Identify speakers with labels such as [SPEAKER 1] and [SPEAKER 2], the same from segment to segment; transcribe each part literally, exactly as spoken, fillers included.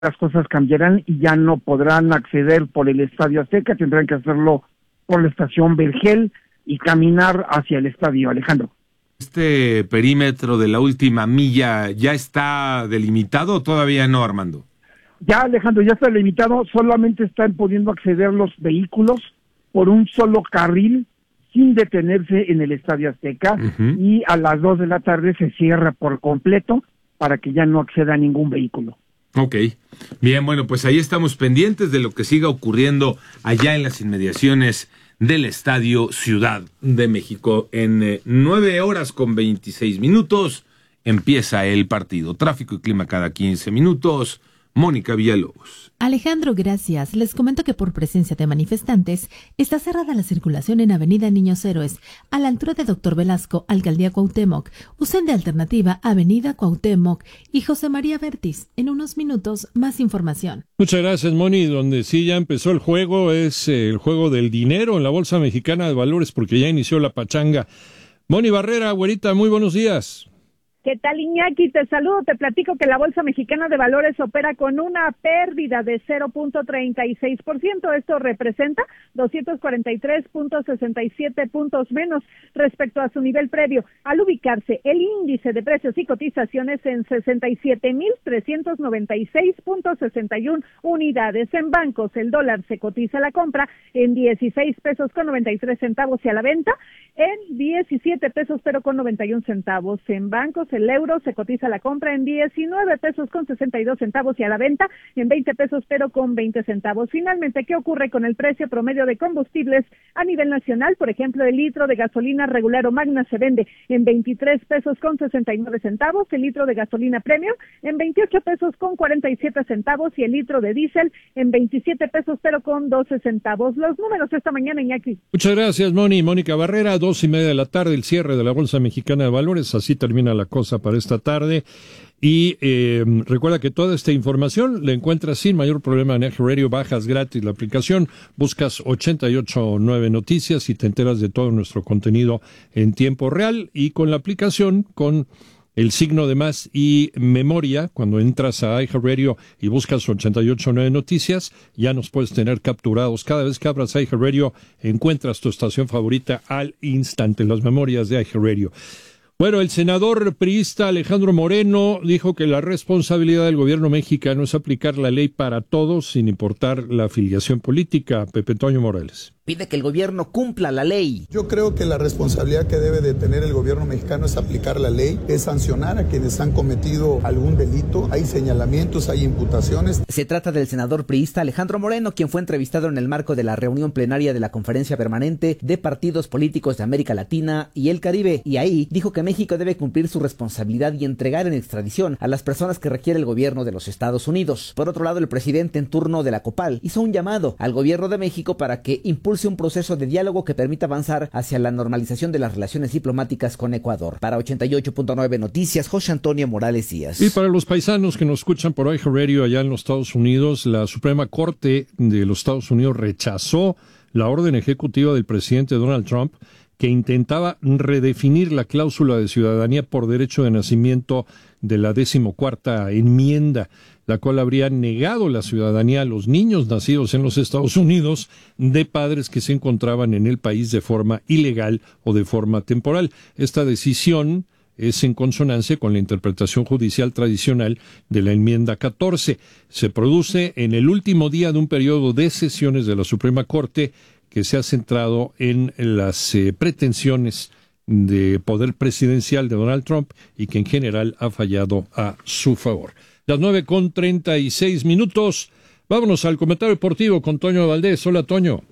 [SPEAKER 1] las cosas cambiarán y ya no podrán acceder por el Estadio Azteca, tendrán que hacerlo por la estación Vergel y caminar hacia el estadio, Alejandro.
[SPEAKER 2] ¿Este perímetro de la última milla ya está delimitado o todavía no, Armando?
[SPEAKER 1] Ya, Alejandro, ya está delimitado, solamente están pudiendo acceder los vehículos por un solo carril sin detenerse en el Estadio Azteca, uh-huh. y a las dos de la tarde se cierra por completo para que ya no acceda ningún vehículo.
[SPEAKER 2] Ok, bien, bueno, pues ahí estamos pendientes de lo que siga ocurriendo allá en las inmediaciones del Estadio Ciudad de México. En eh, nueve horas con veintiséis minutos empieza el partido. Tráfico y clima cada quince minutos. Mónica Villalobos.
[SPEAKER 3] Alejandro, gracias. Les comento que por presencia de manifestantes está cerrada la circulación en Avenida Niños Héroes, a la altura de Doctor Velasco, Alcaldía Cuauhtémoc. Usen de alternativa Avenida Cuauhtémoc y José María Vértiz. En unos minutos, más información.
[SPEAKER 4] Muchas gracias, Moni. Donde sí ya empezó el juego es eh, el juego del dinero en la Bolsa Mexicana de Valores, porque ya inició la pachanga. Moni Barrera, güerita, muy buenos días.
[SPEAKER 5] ¿Qué tal, Iñaki? Te saludo, te platico que la Bolsa Mexicana de Valores opera con una pérdida de cero punto treinta y seis por ciento. Esto representa doscientos cuarenta y tres punto sesenta y siete puntos menos respecto a su nivel previo, al ubicarse el índice de precios y cotizaciones en sesenta y siete mil trescientos noventa y seis punto sesenta y uno unidades. En bancos, el dólar se cotiza a la compra en dieciséis pesos con noventa y tres centavos y a la venta en diecisiete pesos pero con noventa y uno centavos. En bancos, el euro se cotiza a la compra en diecinueve pesos con sesenta y dos centavos y a la venta en veinte pesos pero con veinte centavos. Finalmente, ¿qué ocurre con el precio promedio de combustibles a nivel nacional? Por ejemplo, el litro de gasolina regular o magna se vende en veintitrés pesos con sesenta y nueve centavos, el litro de gasolina premium en veintiocho pesos con cuarenta y siete centavos y el litro de diésel en veintisiete pesos pero con doce centavos. Los números esta mañana, Iñaki.
[SPEAKER 4] Muchas gracias, Moni. Mónica Barrera, dos y media de la tarde, el cierre de la Bolsa Mexicana de Valores. Así termina la cosa para esta tarde. Y eh, recuerda que toda esta información la encuentras sin mayor problema en Eje Radio. Bajas gratis la aplicación, buscas ochenta y ocho punto nueve Noticias y te enteras de todo nuestro contenido en tiempo real. Y con la aplicación, con el signo de más y memoria, cuando entras a iHeartRadio y buscas ochenta y ocho punto nueve Noticias, ya nos puedes tener capturados. Cada vez que abras iHeartRadio, encuentras tu estación favorita al instante, las memorias de iHeartRadio. Bueno, el senador priista Alejandro Moreno dijo que la responsabilidad del gobierno mexicano es aplicar la ley para todos sin importar la afiliación política. Pepe Toño Morales.
[SPEAKER 6] Pide que el gobierno cumpla la ley.
[SPEAKER 7] Yo creo que la responsabilidad que debe de tener el gobierno mexicano es aplicar la ley, es sancionar a quienes han cometido algún delito. Hay señalamientos, hay imputaciones.
[SPEAKER 6] Se trata del senador priista Alejandro Moreno, quien fue entrevistado en el marco de la reunión plenaria de la Conferencia Permanente de Partidos Políticos de América Latina y el Caribe, y ahí dijo que México debe cumplir su responsabilidad y entregar en extradición a las personas que requiere el gobierno de los Estados Unidos. Por otro lado, el presidente en turno de la COPAL hizo un llamado al gobierno de México para que impulse un proceso de diálogo que permita avanzar hacia la normalización de las relaciones diplomáticas con Ecuador. Para ochenta y ocho punto nueve Noticias, José Antonio Morales Díaz.
[SPEAKER 4] Y para los paisanos que nos escuchan por iHeartRadio allá en los Estados Unidos, la Suprema Corte de los Estados Unidos rechazó la orden ejecutiva del presidente Donald Trump que intentaba redefinir la cláusula de ciudadanía por derecho de nacimiento de la decimocuarta enmienda, la cual habría negado la ciudadanía a los niños nacidos en los Estados Unidos de padres que se encontraban en el país de forma ilegal o de forma temporal. Esta decisión es en consonancia con la interpretación judicial tradicional de la enmienda catorce. Se produce en el último día de un periodo de sesiones de la Suprema Corte que se ha centrado en las eh, pretensiones de poder presidencial de Donald Trump y que en general ha fallado a su favor. Las nueve con treinta y seis minutos. Vámonos al comentario deportivo con Toño Valdés. Hola, Toño.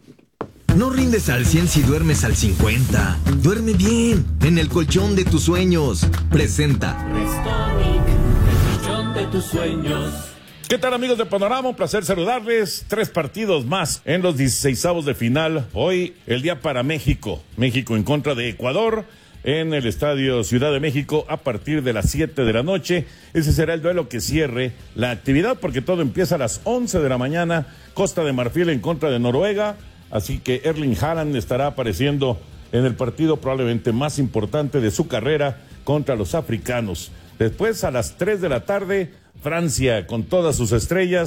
[SPEAKER 8] No rindes al cien si duermes al cincuenta. Duerme bien, en el colchón de tus sueños. Presenta
[SPEAKER 9] Restonic, el colchón de tus sueños.
[SPEAKER 10] ¿Qué tal, amigos de Panorama? Un placer saludarles. Tres partidos más en los dieciseisavos de final. Hoy el día para México. México en contra de Ecuador en el Estadio Ciudad de México a partir de las siete de la noche. Ese será el duelo que cierre la actividad porque todo empieza a las once de la mañana. Costa de Marfil en contra de Noruega. Así que Erling Haaland estará apareciendo en el partido probablemente más importante de su carrera contra los africanos. Después, a las tres de la tarde, Francia con todas sus estrellas